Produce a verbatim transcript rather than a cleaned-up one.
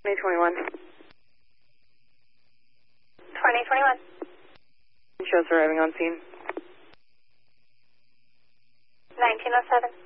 twenty twenty-one. twenty twenty-one. Shows arriving on scene. nineteen oh seven.